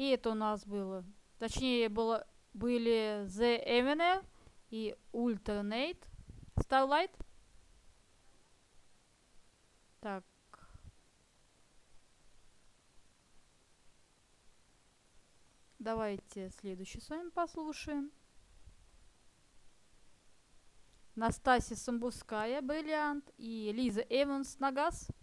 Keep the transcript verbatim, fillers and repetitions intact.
И это у нас было. Точнее, было, были The Evening и Alternate Starlight. Так, давайте следующий с вами послушаем. Настасья Самбурская, Бриллиант, и Лиза Эванс, Нагас.